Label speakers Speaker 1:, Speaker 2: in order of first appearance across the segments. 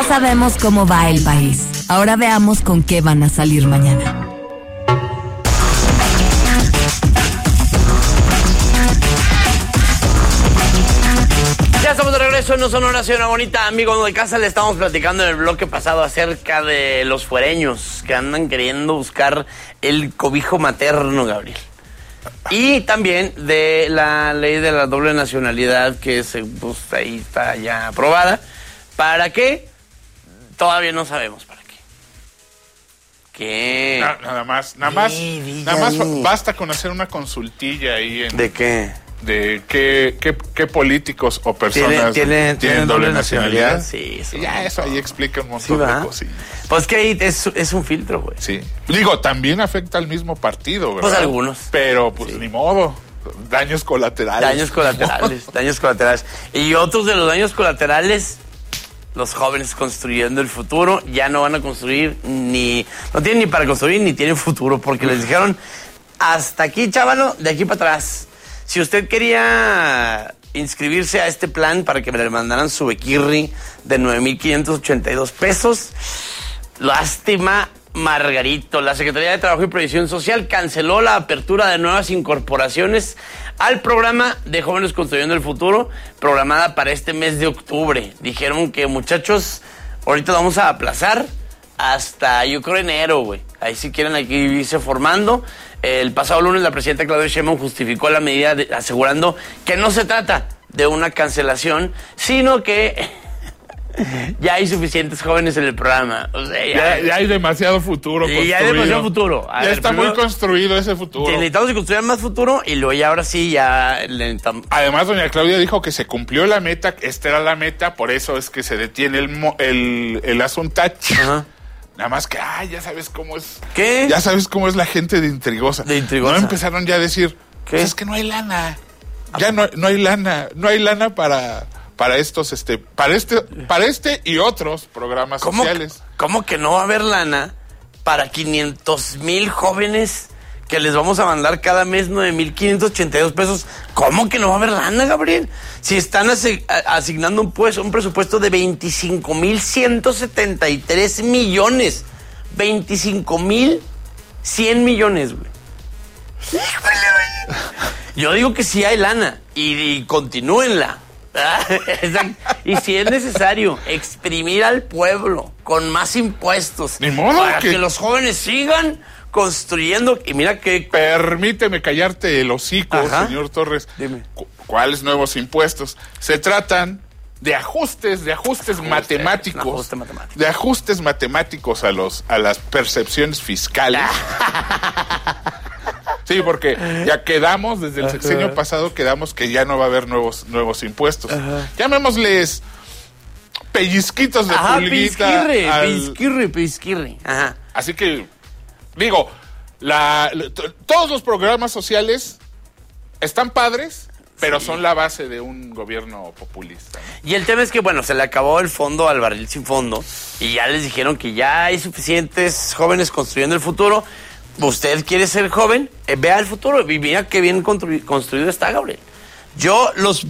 Speaker 1: Ya sabemos cómo va el país. Ahora veamos con qué van a salir mañana.
Speaker 2: Ya estamos de regreso en No Sonora, señora bonita. Amigos de casa, le estamos platicando en el bloque pasado acerca de los fuereños que andan queriendo buscar el cobijo materno, Gabriel. Y también de la ley de la doble nacionalidad que pues, ahí está ya aprobada. ¿Para qué? Todavía no sabemos para qué. ¿Qué?
Speaker 3: Nada más basta con hacer una consultilla ahí en...
Speaker 2: ¿De qué?
Speaker 3: De qué políticos o personas
Speaker 2: ¿Tienen doble nacionalidad? Sí,
Speaker 3: ya eso ahí explica un montón de cosas.
Speaker 2: Pues que ahí es un filtro, güey.
Speaker 3: Sí. Digo, también afecta al mismo partido, ¿verdad?
Speaker 2: Pues algunos.
Speaker 3: Pero pues ni modo. Daños colaterales.
Speaker 2: Daños colaterales. Y otros de los daños colaterales, los jóvenes construyendo el futuro, ya no van a construir no tienen ni para construir ni tienen futuro, porque les dijeron, hasta aquí, chavalo, de aquí para atrás. Si usted quería inscribirse a este plan para que me le mandaran su bequirri de 9,582 pesos, lástima, Margarito. La Secretaría de Trabajo y Previsión Social canceló la apertura de nuevas incorporaciones al programa de Jóvenes Construyendo el Futuro, programada para este mes de octubre. Dijeron que, muchachos, ahorita vamos a aplazar hasta, yo creo, enero, güey. Ahí si quieren aquí irse formando. El pasado lunes la presidenta Claudia Sheinbaum justificó la medida asegurando que no se trata de una cancelación, sino que ya hay suficientes jóvenes en el programa. O sea,
Speaker 3: ya hay demasiado futuro construido.
Speaker 2: Ya hay demasiado futuro.
Speaker 3: Ya está muy construido ese futuro.
Speaker 2: Necesitamos construir más futuro y luego ya ahora sí ya...
Speaker 3: Además, doña Claudia dijo que se cumplió la meta, esta era la meta, por eso es que se detiene el asuntacho. Ajá. Nada más que, ya sabes cómo es.
Speaker 2: ¿Qué?
Speaker 3: Ya sabes cómo es la gente de intrigosa. No empezaron ya a decir,
Speaker 2: ¿qué?
Speaker 3: Pues es que no hay lana. Ya no hay lana. No hay lana para estos, para este y otros programas sociales.
Speaker 2: ¿Cómo que no va a haber lana para 500,000 jóvenes que les vamos a mandar cada mes 9,582 pesos? ¿Cómo que no va a haber lana, Gabriel? Si están asignando un presupuesto de 25,173 millones. 25,100 millones, güey. Yo digo que sí hay lana y continúenla. Y si es necesario exprimir al pueblo con más impuestos,
Speaker 3: ni modo
Speaker 2: para que los jóvenes sigan construyendo. Y mira que...
Speaker 3: Permíteme callarte el hocico,
Speaker 2: Ajá.
Speaker 3: Señor Torres.
Speaker 2: Dime.
Speaker 3: ¿Cuáles nuevos impuestos? Se tratan de ajustes matemáticos. De ajustes matemáticos a las percepciones fiscales. Sí, porque ya quedamos, desde el sexenio pasado, quedamos que ya no va a haber nuevos impuestos. Ajá. Llamémosles pellizquitos de pulguita.
Speaker 2: Pellizquirri. Ajá.
Speaker 3: Así que, digo, todos los programas sociales están padres, pero son la base de un gobierno populista, ¿no?
Speaker 2: Y el tema es que, bueno, se le acabó el fondo al barril sin fondo y ya les dijeron que ya hay suficientes jóvenes construyendo el futuro. ¿Usted quiere ser joven? Vea el futuro y mira qué bien construido está, Gabriel. Yo, los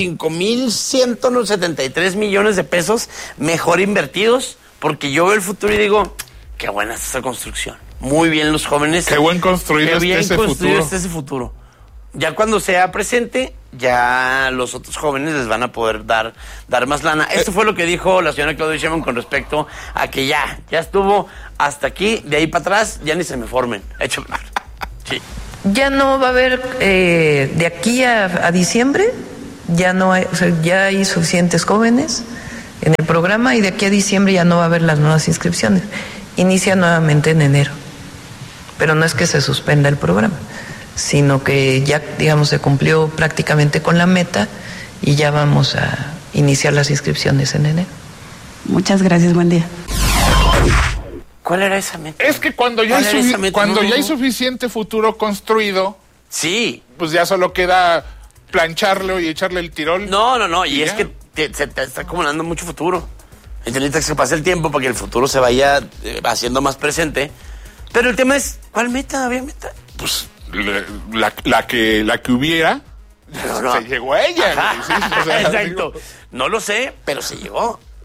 Speaker 2: 25,173 millones de pesos mejor invertidos, porque yo veo el futuro y digo, qué buena es esa construcción. Muy bien los jóvenes.
Speaker 3: Qué buen construido
Speaker 2: está ese futuro. Ya cuando sea presente, ya los otros jóvenes les van a poder dar más lana. Esto fue lo que dijo la señora Claudia Sheinbaum con respecto a que ya estuvo hasta aquí, de ahí para atrás, ya ni se me formen. Sí.
Speaker 4: Ya no va a haber, de aquí a diciembre, ya no hay, ya hay suficientes jóvenes en el programa y de aquí a diciembre ya no va a haber las nuevas inscripciones. Inicia nuevamente en enero. Pero no es que se suspenda el programa, sino que ya, digamos, se cumplió prácticamente con la meta y ya vamos a iniciar las inscripciones en enero.
Speaker 5: Muchas gracias, buen día.
Speaker 2: ¿Cuál era esa meta?
Speaker 3: Es que cuando ya hay suficiente futuro construido,
Speaker 2: sí,
Speaker 3: pues ya solo queda plancharlo y echarle el tirón.
Speaker 2: No, y es que se te está acumulando mucho futuro. Entonces necesitas que pase el tiempo para que el futuro se vaya haciendo más presente. Pero el tema es, ¿cuál meta? ¿Había meta?
Speaker 3: Pues la que hubiera,
Speaker 2: no.
Speaker 3: se llegó a ella.
Speaker 2: Sí, o sea, exacto. No lo sé, pero se llegó.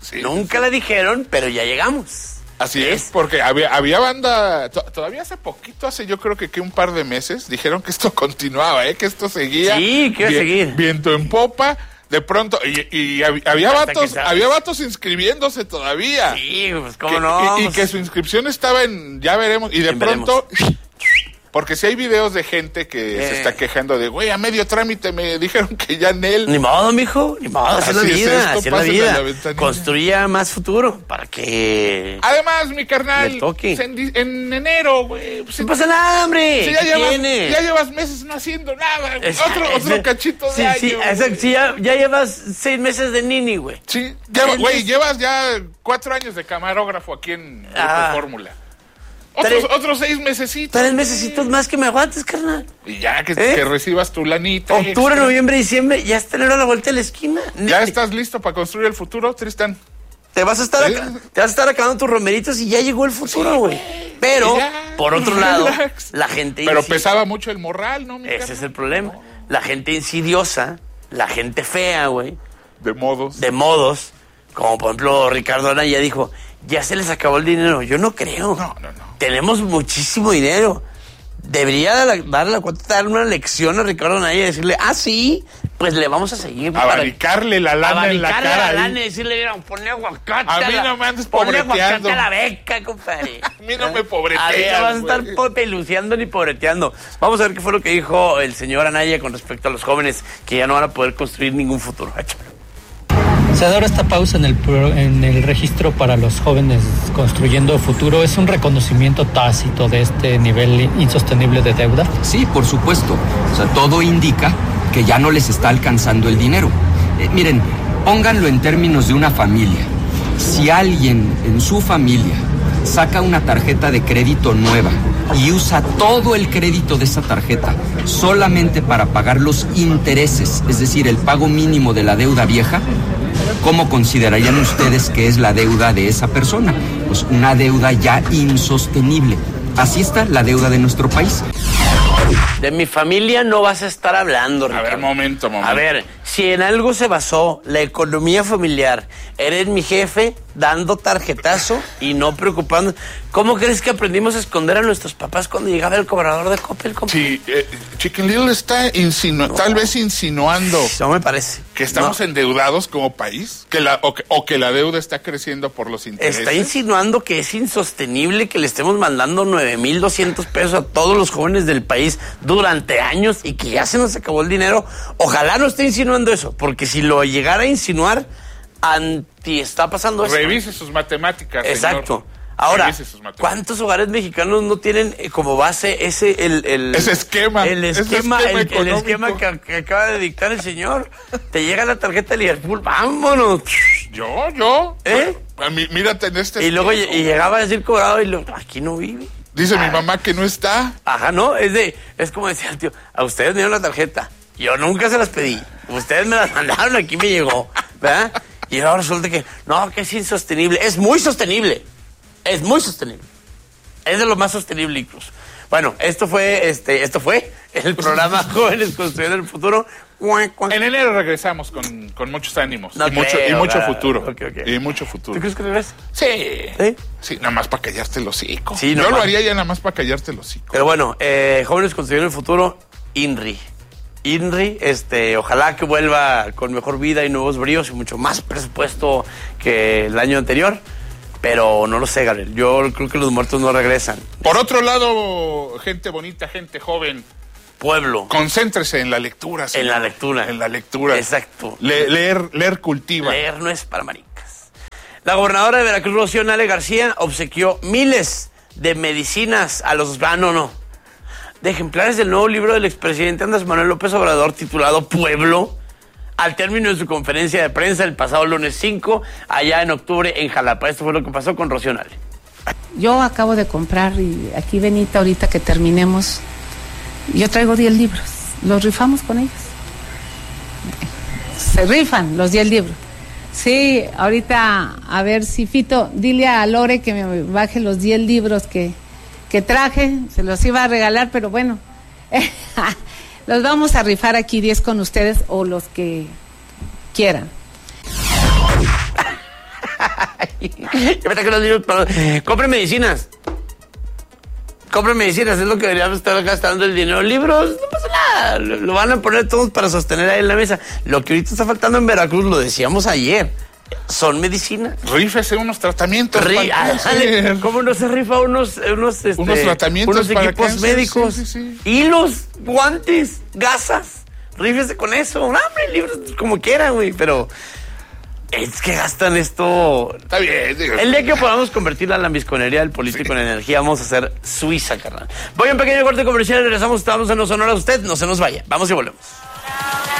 Speaker 3: Sí,
Speaker 2: Nunca la dijeron, pero ya llegamos.
Speaker 3: Así es, porque había banda, todavía hace poquito, yo creo que un par de meses, dijeron que esto continuaba, que esto seguía.
Speaker 2: Sí, que iba a seguir.
Speaker 3: Viento en popa, de pronto, y había vatos inscribiéndose todavía.
Speaker 2: Sí, pues cómo no.
Speaker 3: Y que su inscripción estaba ya veremos, y de pronto... Porque si hay videos de gente que se está quejando de, güey, a medio trámite me dijeron que ya en él...
Speaker 2: Ni modo, mijo, ni modo, así es la vida, así es la vida. Construya más futuro para que...
Speaker 3: Además, mi carnal, en enero, güey...
Speaker 2: Pues, no pasa nada, hombre.
Speaker 3: Si ya llevas meses no haciendo nada. Otro cachito de año.
Speaker 2: Sí, exacto, sí, ya llevas 6 meses de nini, güey.
Speaker 3: Sí, güey, llevas ya 4 años de camarógrafo aquí en Fórmula. Otros 6 mesecitos.
Speaker 2: 3 mesecitos más que me aguantes, carnal.
Speaker 3: Y ya que recibas tu lanita.
Speaker 2: Octubre, noviembre, diciembre, ya está enero a la vuelta de la esquina.
Speaker 3: ¿Ya estás listo para construir el futuro, Tristán?
Speaker 2: Te vas a estar acabando tus romeritos y ya llegó el futuro, güey. Pero, por otro lado, la gente...
Speaker 3: Pero pesaba mucho el morral, ¿no?
Speaker 2: Ese es el problema. La gente insidiosa, la gente fea, güey.
Speaker 3: De modos.
Speaker 2: Como por ejemplo Ricardo Anaya dijo, ya se les acabó el dinero. Yo no creo.
Speaker 3: No.
Speaker 2: Tenemos muchísimo dinero. Debería dar una lección a Ricardo Anaya y decirle, sí, pues le vamos a seguir.
Speaker 3: Abanicarle la lana en la cara.
Speaker 2: Abanicarle la lana y decirle, mira, ponle aguacate.
Speaker 3: A mí no me andes pobreteando.
Speaker 2: Ponle aguacate a la beca, compadre.
Speaker 3: A mí no me pobreteas.
Speaker 2: A mí no vas a estar peluceando ni pobreteando. Vamos a ver qué fue lo que dijo el señor Anaya con respecto a los jóvenes que ya no van a poder construir ningún futuro. Échamelo.
Speaker 6: Se adora esta pausa en el registro para los jóvenes construyendo futuro. ¿Es un reconocimiento tácito de este nivel insostenible de deuda?
Speaker 7: Sí, por supuesto. O sea, todo indica que ya no les está alcanzando el dinero. Miren, pónganlo en términos de una familia. Si alguien en su familia saca una tarjeta de crédito nueva y usa todo el crédito de esa tarjeta solamente para pagar los intereses, es decir, el pago mínimo de la deuda vieja, ¿cómo considerarían ustedes que es la deuda de esa persona? Pues una deuda ya insostenible. Así está la deuda de nuestro país.
Speaker 2: De mi familia no vas a estar hablando, Ricardo.
Speaker 3: A ver, momento.
Speaker 2: A ver, si en algo se basó la economía familiar, eres mi jefe dando tarjetazo y no preocupando. ¿Cómo crees que aprendimos a esconder a nuestros papás cuando llegaba el cobrador de Coppel?
Speaker 3: Sí, Chicken Little está tal vez insinuando.
Speaker 2: No me parece.
Speaker 3: Que estamos endeudados como país, que la deuda está creciendo por los intereses.
Speaker 2: Está insinuando que es insostenible que le estemos mandando 9,200 pesos a todos los jóvenes del país durante años y que ya se nos acabó el dinero. Ojalá no esté insinuando eso, porque si lo llegara a insinuar, está pasando eso.
Speaker 3: Revise sus matemáticas,
Speaker 2: exacto.
Speaker 3: Señor.
Speaker 2: Ahora, ¿cuántos hogares mexicanos no tienen como base ese esquema? El esquema que acaba de dictar el señor. Te llega la tarjeta de Liverpool, vámonos.
Speaker 3: Yo. Mírate en este.
Speaker 2: Y luego llegaba a decir cobrado y aquí no vive.
Speaker 3: Dice mi mamá que no está.
Speaker 2: Ajá, no, es como decía el tío, a ustedes me dieron la tarjeta. Yo nunca se las pedí. Ustedes me las mandaron, aquí me llegó, ¿verdad? Y ahora resulta que es insostenible. Es muy sostenible. Es muy sostenible. Es de lo más sostenible incluso. Bueno, esto fue el programa Jóvenes Construyendo el Futuro.
Speaker 3: En enero regresamos con muchos ánimos y mucho futuro.
Speaker 2: Okay.
Speaker 3: Y mucho futuro.
Speaker 2: ¿Tú crees que regreses?
Speaker 3: Sí, nada más para callarte el hocico.
Speaker 2: Sí,
Speaker 3: yo lo haría ya nada más para callarte el hocico.
Speaker 2: Pero bueno, Jóvenes Construyendo el Futuro, INRI, ojalá que vuelva con mejor vida y nuevos bríos y mucho más presupuesto que el año anterior. Pero no lo sé, Gabriel. Yo creo que los muertos no regresan.
Speaker 3: Por otro lado, gente bonita, gente joven.
Speaker 2: Pueblo.
Speaker 3: Concéntrese en la lectura.
Speaker 2: Señor. En la lectura. Exacto.
Speaker 3: Leer cultiva.
Speaker 2: Leer no es para maricas. La gobernadora de Veracruz, Rocío Nale García, obsequió miles de medicinas a los... de ejemplares del nuevo libro del expresidente Andrés Manuel López Obrador titulado Pueblo, al término de su conferencia de prensa el pasado lunes 5, allá en octubre en Jalapa. Esto fue lo que pasó con Rocío Nale.
Speaker 8: Yo acabo de comprar, y aquí Benita, ahorita que terminemos, yo traigo 10 libros. Los rifamos con ellos. Se rifan los 10 libros. Sí, ahorita, a ver si Fito, dile a Lore que me baje los 10 libros que traje. Se los iba a regalar, pero bueno. Los vamos a rifar aquí 10 con ustedes o los que quieran.
Speaker 2: Ya me traje los libros para... Compren medicinas. Compren medicinas, es lo que deberíamos estar gastando el dinero. Libros, no pasa nada. Lo van a poner todos para sostener ahí en la mesa. Lo que ahorita está faltando en Veracruz, lo decíamos ayer, son medicinas.
Speaker 3: Rífese unos tratamientos.
Speaker 2: ¿Cómo no se rifa unos
Speaker 3: tratamientos,
Speaker 2: unos equipos médicos? Sí. Hilos, guantes, gasas. Rífese con eso. Hombre, libros como quieran, güey, pero... Es que gastan esto.
Speaker 3: Está bien.
Speaker 2: El día que podamos convertir la lambisconería del político en energía, vamos a hacer Suiza, carnal. Voy a un pequeño corte comercial y regresamos. Estamos en Los Sonora. Usted no se nos vaya. Vamos y volvemos.